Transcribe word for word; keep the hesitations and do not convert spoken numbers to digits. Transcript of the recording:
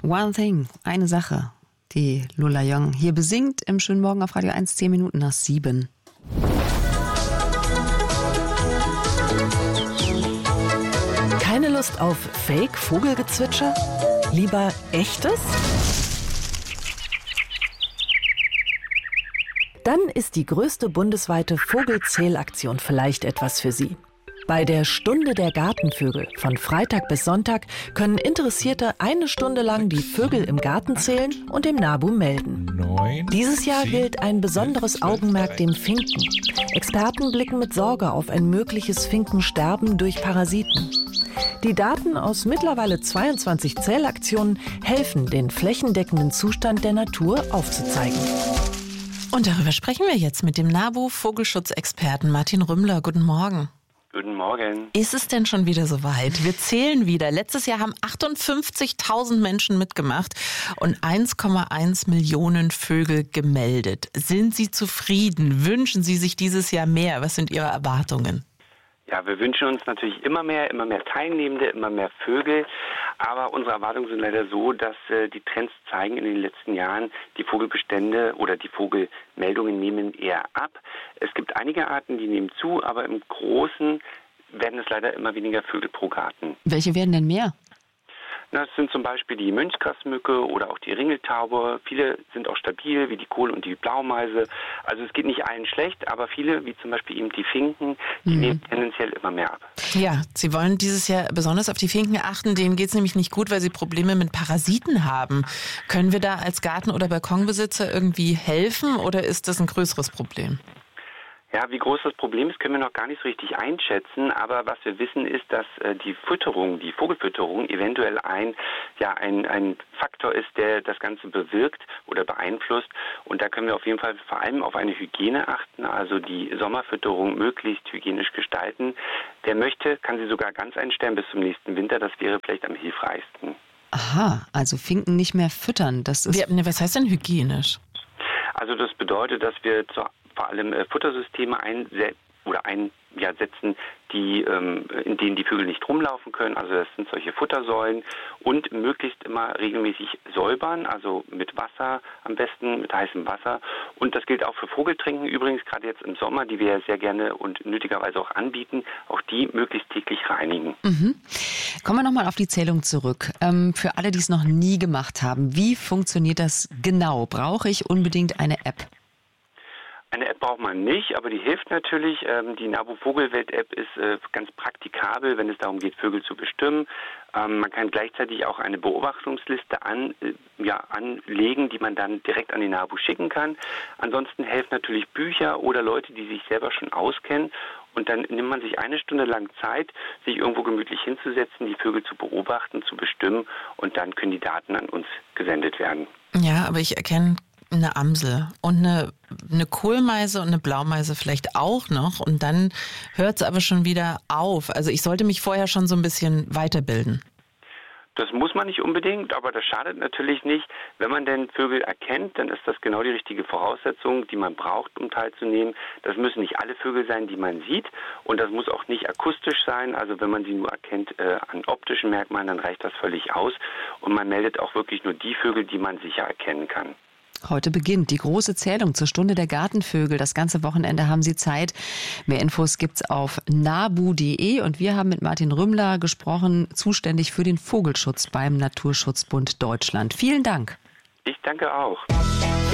One Thing, eine Sache, die Lola Young hier besingt im schönen Morgen auf Radio eins, zehn Minuten nach sieben. Keine Lust auf Fake-Vogelgezwitscher? Lieber echtes? Dann ist die größte bundesweite Vogelzählaktion vielleicht etwas für Sie. Bei der Stunde der Gartenvögel von Freitag bis Sonntag können Interessierte eine Stunde lang die Vögel im Garten zählen und dem NABU melden. Dieses Jahr gilt ein besonderes Augenmerk dem Finken. Experten blicken mit Sorge auf ein mögliches Finkensterben durch Parasiten. Die Daten aus mittlerweile zweiundzwanzig Zählaktionen helfen, den flächendeckenden Zustand der Natur aufzuzeigen. Und darüber sprechen wir jetzt mit dem NABU-Vogelschutzexperten Martin Rümmler. Guten Morgen. Guten Morgen. Ist es denn schon wieder soweit? Wir zählen wieder. Letztes Jahr haben achtundfünfzigtausend Menschen mitgemacht und eins Komma eins Millionen Vögel gemeldet. Sind Sie zufrieden? Wünschen Sie sich dieses Jahr mehr? Was sind Ihre Erwartungen? Ja, wir wünschen uns natürlich immer mehr, immer mehr Teilnehmende, immer mehr Vögel. Aber unsere Erwartungen sind leider so, dass äh, die Trends zeigen in den letzten Jahren, die Vogelbestände oder die Vogelmeldungen nehmen eher ab. Es gibt einige Arten, die nehmen zu, aber im Großen werden es leider immer weniger Vögel pro Garten. Welche werden denn mehr? Das sind zum Beispiel die Mönchsgrasmücke oder auch die Ringeltaube. Viele sind auch stabil, wie die Kohl- und die Blaumeise. Also es geht nicht allen schlecht, aber viele, wie zum Beispiel eben die Finken, die mhm. nehmen tendenziell immer mehr ab. Ja, Sie wollen dieses Jahr besonders auf die Finken achten. Denen geht es nämlich nicht gut, weil sie Probleme mit Parasiten haben. Können wir da als Garten- oder Balkonbesitzer irgendwie helfen oder ist das ein größeres Problem? Ja, wie groß das Problem ist, können wir noch gar nicht so richtig einschätzen. Aber was wir wissen, ist, dass äh, die Fütterung, die Vogelfütterung eventuell ein, ja, ein, ein Faktor ist, der das Ganze bewirkt oder beeinflusst. Und da können wir auf jeden Fall vor allem auf eine Hygiene achten, also die Sommerfütterung möglichst hygienisch gestalten. Wer möchte, kann sie sogar ganz einstellen bis zum nächsten Winter. Das wäre vielleicht am hilfreichsten. Aha, also Finken nicht mehr füttern. Das ist Wie, ne, was heißt denn hygienisch? Also das bedeutet, dass wir zur vor allem äh, Futtersysteme einsetzen oder einsetzen, die, ähm, in denen die Vögel nicht rumlaufen können. Also das sind solche Futtersäulen und möglichst immer regelmäßig säubern, also mit Wasser am besten, mit heißem Wasser. Und das gilt auch für Vogeltränken übrigens, gerade jetzt im Sommer, die wir ja sehr gerne und nötigerweise auch anbieten, auch die möglichst täglich reinigen. Mhm. Kommen wir nochmal auf die Zählung zurück. Ähm, für alle, die es noch nie gemacht haben, wie funktioniert das genau? Brauche ich unbedingt eine App? Eine App braucht man nicht, aber die hilft natürlich. Die NABU Vogelwelt-App ist ganz praktikabel, wenn es darum geht, Vögel zu bestimmen. Man kann gleichzeitig auch eine Beobachtungsliste an, ja, anlegen, die man dann direkt an die NABU schicken kann. Ansonsten helfen natürlich Bücher oder Leute, die sich selber schon auskennen. Und dann nimmt man sich eine Stunde lang Zeit, sich irgendwo gemütlich hinzusetzen, die Vögel zu beobachten, zu bestimmen. Und dann können die Daten an uns gesendet werden. Ja, aber ich erkenne eine Amsel und eine, eine Kohlmeise und eine Blaumeise vielleicht auch noch und dann hört es aber schon wieder auf. Also ich sollte mich vorher schon so ein bisschen weiterbilden. Das muss man nicht unbedingt, aber das schadet natürlich nicht. Wenn man denn Vögel erkennt, dann ist das genau die richtige Voraussetzung, die man braucht, um teilzunehmen. Das müssen nicht alle Vögel sein, die man sieht und das muss auch nicht akustisch sein. Also wenn man sie nur erkennt äh, an optischen Merkmalen, dann reicht das völlig aus und man meldet auch wirklich nur die Vögel, die man sicher erkennen kann. Heute beginnt die große Zählung zur Stunde der Gartenvögel. Das ganze Wochenende haben Sie Zeit. Mehr Infos gibt's auf nabu punkt de und wir haben mit Martin Rümmler gesprochen, zuständig für den Vogelschutz beim Naturschutzbund Deutschland. Vielen Dank. Ich danke auch.